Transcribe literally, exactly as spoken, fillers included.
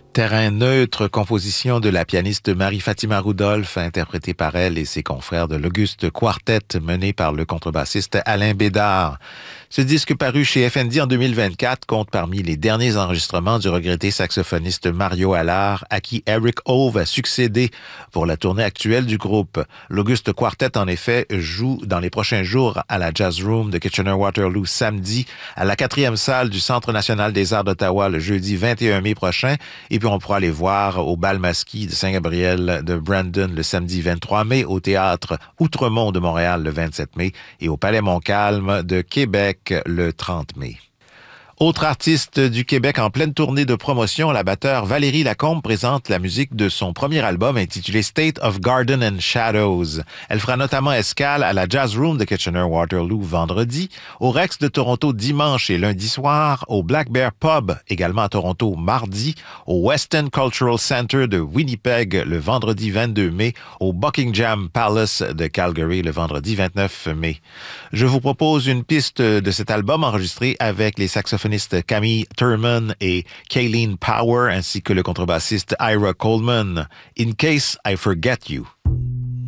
Terrain neutre, composition de la pianiste Marie-Fatima Rudolph, interprétée par elle et ses confrères de l'Auguste Quartet, mené par le contrebassiste Alain Bédard. Ce disque paru chez F N D en deux mille vingt-quatre compte parmi les derniers enregistrements du regretté saxophoniste Mario Allard, à qui Eric Ove a succédé pour la tournée actuelle du groupe. L'Auguste Quartet, en effet, joue dans les prochains jours à la Jazz Room de Kitchener-Waterloo samedi, à la quatrième salle du Centre national des arts d'Ottawa le jeudi vingt et un mai prochain, et puis on pourra les voir au Bal Masquis de Saint-Gabriel de Brandon le samedi vingt-trois mai, au Théâtre Outremont de Montréal le vingt-sept mai et au Palais Montcalm de Québec le trente mai. Autre artiste du Québec en pleine tournée de promotion, la batteure Valérie Lacombe présente la musique de son premier album intitulé State of Garden and Shadows. Elle fera notamment escale à la Jazz Room de Kitchener-Waterloo vendredi, au Rex de Toronto dimanche et lundi soir, au Black Bear Pub également à Toronto mardi, au Western Cultural Center de Winnipeg le vendredi vingt-deux mai, au Buckingham Palace de Calgary le vendredi vingt-neuf mai. Je vous propose une piste de cet album enregistré avec les saxophonistes Camille Thurman et Kayleen Power, ainsi que le contrebassiste Ira Coleman. In Case I Forget You.